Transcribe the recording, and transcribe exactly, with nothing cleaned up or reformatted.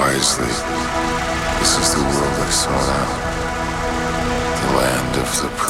wisely. This is the world I sought out, the land of the